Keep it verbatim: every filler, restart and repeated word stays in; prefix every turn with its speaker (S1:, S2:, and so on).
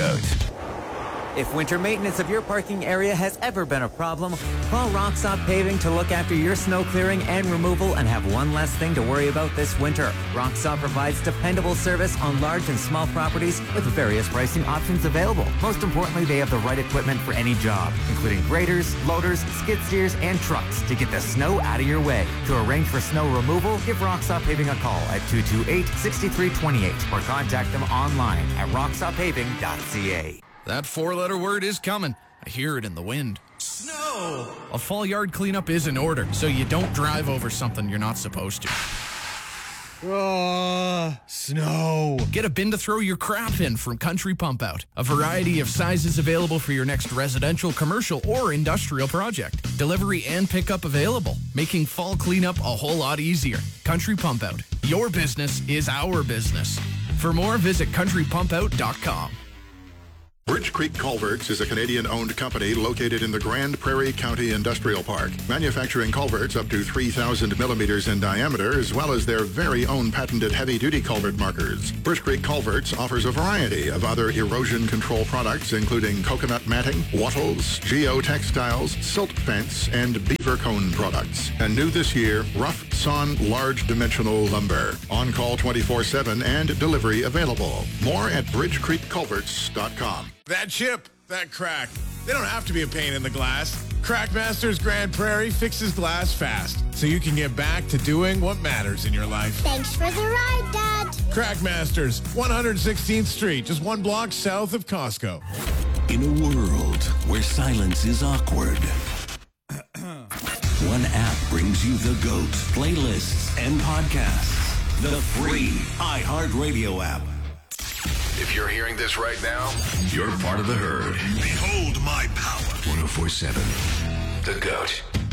S1: GOAT.
S2: If winter maintenance of your parking area has ever been a problem, call Rockstop Paving to look after your snow clearing and removal and have one less thing to worry about this winter. Rockstop provides dependable service on large and small properties with various pricing options available. Most importantly, they have the right equipment for any job, including graders, loaders, skid steers, and trucks to get the snow out of your way. To arrange for snow removal, give Rockstop Paving a call at two two eight, six three two eight or contact them online at rockstop paving dot c a.
S3: That four-letter word is coming. I hear it in the wind.
S4: Snow!
S3: A fall yard cleanup is in order, so you don't drive over something you're not supposed to.
S4: Uh, snow.
S3: Get a bin to throw your crap in from Country Pump Out. A variety of sizes available for your next residential, commercial, or industrial project. Delivery and pickup available, making fall cleanup a whole lot easier. Country Pump Out. Your business is our business. For more, visit country pump out dot com.
S5: Bridge Creek Culverts is a Canadian-owned company located in the Grand Prairie County Industrial Park, manufacturing culverts up to three thousand millimeters in diameter, as well as their very own patented heavy-duty culvert markers. Bridge Creek Culverts offers a variety of other erosion control products, including coconut matting, wattles, geotextiles, silt fence, and beaver cone products. And new this year, rough sawn large dimensional lumber. On-call twenty-four seven and delivery available. More at bridge creek culverts dot com.
S4: That chip, that crack, they don't have to be a pain in the glass. Crackmasters Grand Prairie fixes glass fast, so you can get back to doing what matters in your life.
S6: Thanks for the ride, Dad.
S4: Crackmasters, one hundred sixteenth Street, just one block south of Costco.
S1: In a world where silence is awkward, one app brings you the GOAT, playlists, and podcasts. The free iHeartRadio app.
S7: If you're hearing this right now,
S1: You're part of the herd.
S7: behold my power.
S1: one oh four point seven.
S7: The GOAT.